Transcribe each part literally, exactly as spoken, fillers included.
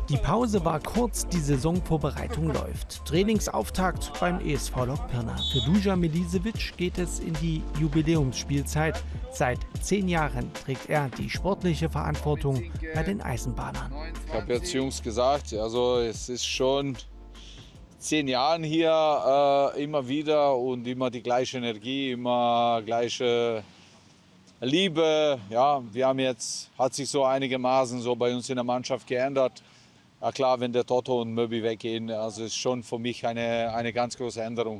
Die Pause war kurz, die Saisonvorbereitung läuft. Trainingsauftakt beim E S V Lok Pirna. Für Dusan Milisevic geht es in die Jubiläumsspielzeit. Seit zehn Jahren trägt er die sportliche Verantwortung bei den Eisenbahnern. Ich habe jetzt Jungs gesagt, also es ist schon zehn Jahre hier äh, immer wieder und immer die gleiche Energie, immer gleiche Liebe. Ja, wir haben jetzt, hat sich so einigermaßen so bei uns in der Mannschaft geändert. Ja klar, wenn der Toto und Möbi weggehen, also ist schon für mich eine, eine ganz große Änderung.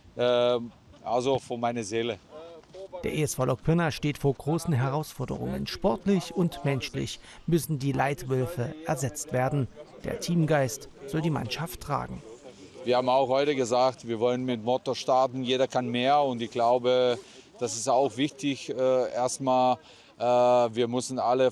Äh, also für meine Seele. Der E S V Lok Pirna steht vor großen Herausforderungen. Sportlich und menschlich müssen die Leitwölfe ersetzt werden. Der Teamgeist soll die Mannschaft tragen. Wir haben auch heute gesagt, wir wollen mit Motto starten, jeder kann mehr. Und ich glaube, das ist auch wichtig. Äh, erstmal, äh, wir müssen alle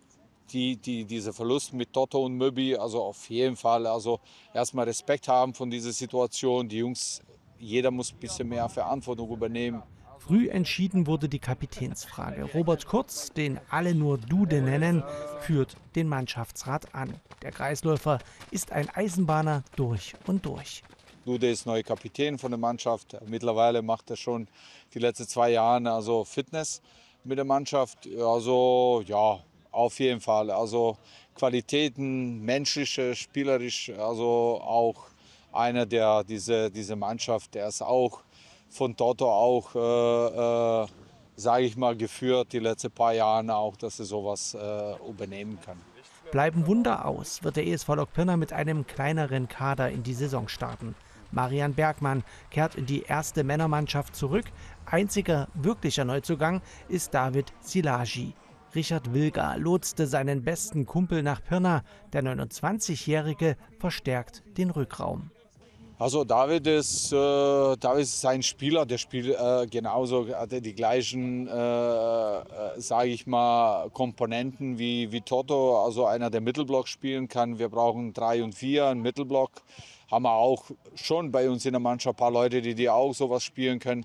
die, die, diese Verlust mit Toto und Möbi, also auf jeden Fall, also erstmal Respekt haben von dieser Situation. Die Jungs, jeder muss ein bisschen mehr Verantwortung übernehmen. Früh entschieden wurde die Kapitänsfrage. Robert Kurz, den alle nur Dude nennen, führt den Mannschaftsrat an. Der Kreisläufer ist ein Eisenbahner durch und durch. Dude ist neuer Kapitän von der Mannschaft. Mittlerweile macht er schon die letzten zwei Jahre also Fitness mit der Mannschaft. Also ja, auf jeden Fall. Also Qualitäten, menschliche, spielerisch, also auch einer der diese diese Mannschaft, der ist auch von Toto auch, äh, äh, sage ich mal, geführt die letzten paar Jahre auch, dass er sowas äh, übernehmen kann. Bleiben Wunder aus, wird der E S V Lok Pirna mit einem kleineren Kader in die Saison starten. Marian Bergmann kehrt in die erste Männermannschaft zurück. Einziger wirklicher Neuzugang ist David Szilagy. Richard Wilger lotste seinen besten Kumpel nach Pirna. Der neunundzwanzigjährige verstärkt den Rückraum. Also David ist, äh, David ist ein Spieler, der spielt äh, genauso, hat die gleichen, äh, äh, sage ich mal, Komponenten wie, wie Toto, also einer, der Mittelblock spielen kann. Wir brauchen drei und vier, einen Mittelblock. Haben wir auch schon bei uns in der Mannschaft ein paar Leute, die, die auch sowas spielen können.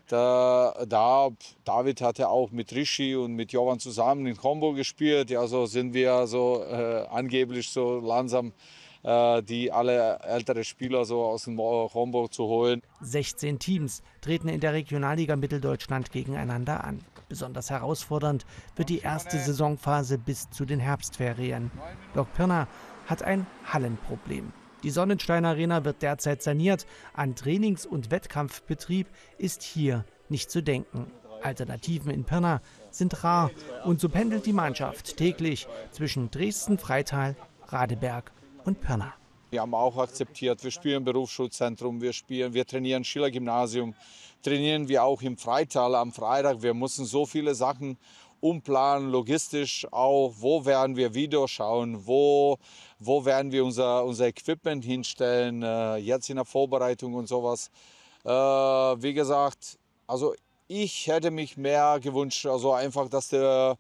Da, da, David hatte auch mit Rishi und mit Jovan zusammen in Combo gespielt. Ja, so sind wir so äh, angeblich so langsam äh, die alle ältere Spieler so aus dem Combo zu holen. sechzehn Teams treten in der Regionalliga Mitteldeutschland gegeneinander an. Besonders herausfordernd wird die erste Saisonphase bis zu den Herbstferien. Lok Pirna hat ein Hallenproblem. Die Sonnenstein Arena wird derzeit saniert. An Trainings- und Wettkampfbetrieb ist hier nicht zu denken. Alternativen in Pirna sind rar und so pendelt die Mannschaft täglich zwischen Dresden, Freital, Radeberg und Pirna. Wir haben auch akzeptiert, wir spielen im Berufsschulzentrum, wir spielen, wir trainieren Schiller Gymnasium, trainieren wir auch im Freital am Freitag. Wir müssen so viele Sachen umplanen, logistisch auch, wo werden wir Video schauen, wo, wo werden wir unser, unser Equipment hinstellen, äh, jetzt in der Vorbereitung und sowas. Äh, wie gesagt, also ich hätte mich mehr gewünscht, also einfach, dass der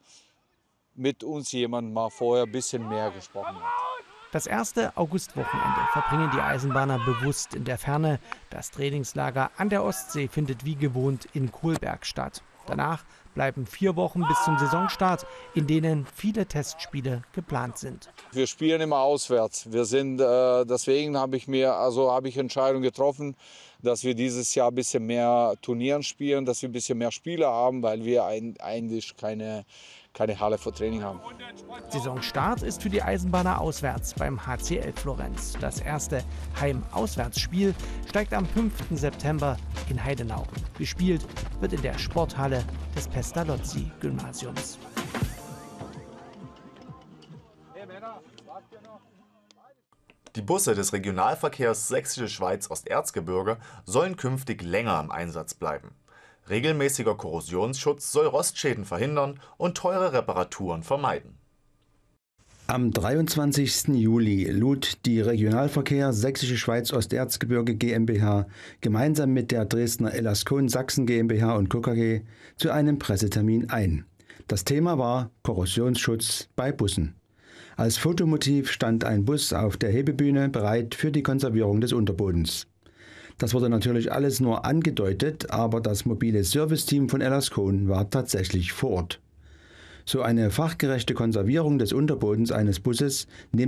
mit uns jemand mal vorher ein bisschen mehr gesprochen hat. Das erste Augustwochenende verbringen die Eisenbahner bewusst in der Ferne. Das Trainingslager an der Ostsee findet wie gewohnt in Kolberg statt. Danach bleiben vier Wochen bis zum Saisonstart, in denen viele Testspiele geplant sind. Wir spielen immer auswärts. Wir sind, äh, deswegen habe ich mir, also habe ich Entscheidung getroffen, dass wir dieses Jahr ein bisschen mehr Turnieren spielen, dass wir ein bisschen mehr Spiele haben, weil wir ein, eigentlich keine, keine Halle für Training haben. Saisonstart ist für die Eisenbahner auswärts beim H C L Florenz. Das erste Heim-Auswärtsspiel steigt am fünften September in Heidenau. Gespielt wird in der Sporthalle des Pestalozzi-Gymnasiums. Die Busse des Regionalverkehrs Sächsische Schweiz Osterzgebirge sollen künftig länger im Einsatz bleiben. Regelmäßiger Korrosionsschutz soll Rostschäden verhindern und teure Reparaturen vermeiden. Am dreiundzwanzigsten Juli lud die Regionalverkehr Sächsische Schweiz Osterzgebirge GmbH gemeinsam mit der Dresdner Elascon Sachsen GmbH und Co. KG zu einem Pressetermin ein. Das Thema war Korrosionsschutz bei Bussen. Als Fotomotiv stand ein Bus auf der Hebebühne bereit für die Konservierung des Unterbodens. Das wurde natürlich alles nur angedeutet, aber das mobile Serviceteam von Elascon war tatsächlich vor Ort. So eine fachgerechte Konservierung des Unterbodens eines Busses nimmt